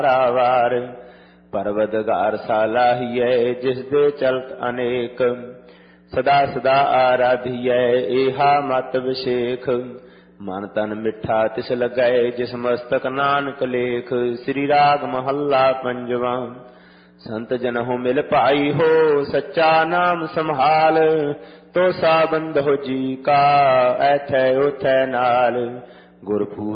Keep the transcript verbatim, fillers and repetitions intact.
ਵਾਰ ਪਰਵਦਗਾਰ ਸਾਲਾਹੀਐ ਜਿਸ ਦੇ ਚਲਤ ਅਨੇਕ ਸਦਾ ਸਦਾ ਆਰਾਧੀਐ ਏਹਾ ਮਤ ਵਿਸ਼ੇਖ ਮਨ ਤਨ ਮਿੱਠਾ ਤਿਸ ਲਗੈ ਜਿਸ ਮਸਤਕ ਨਾਨਕ ਲੇਖ। ਸ੍ਰੀ ਰਾਗ ਮਹੱਲਾ ਪੰਜਵਾਂ। ਸੰਤ ਜਨਹੁ ਮਿਲ ਭਾਈ ਹੋ ਸੱਚਾ ਨਾਮ ਸੰਭਾਲ ਤੋ ਸਾਬੰਧ ਹੋ ਜੀ ਕਾ ਐਥੈ ਉਥੈ ਨਾਲ ਗੁਰਪੂ